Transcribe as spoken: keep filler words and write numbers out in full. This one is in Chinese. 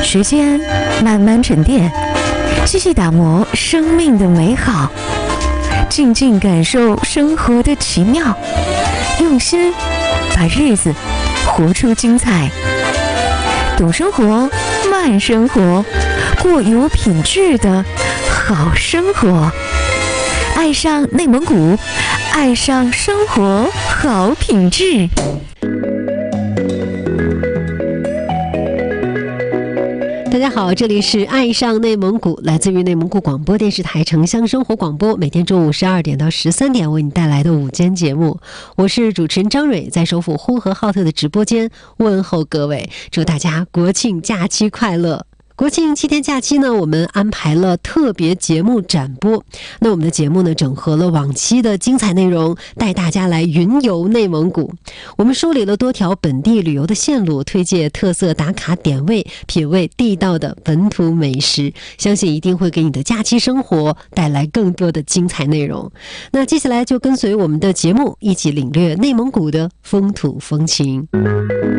时间慢慢沉淀，细细打磨生命的美好，静静感受生活的奇妙，用心把日子活出精彩。懂生活，慢生活，过有品质的好生活。爱上内蒙古，爱上生活好品质。 大家好，这里是爱上内蒙古，来自于内蒙古广播电视台城乡生活广播，每天中午十二点到十三点为你带来的午间节目。我是主持人张蕊，在首府呼和浩特的直播间问候各位，祝大家国庆假期快乐。国庆七天假期呢，我们安排了特别节目展播。那我们的节目呢，整合了往期的精彩内容，带大家来云游内蒙古。我们梳理了多条本地旅游的线路，推荐特色打卡点位，品味地道的本土美食，相信一定会给你的假期生活带来更多的精彩内容。那接下来就跟随我们的节目，一起领略内蒙古的风土风情。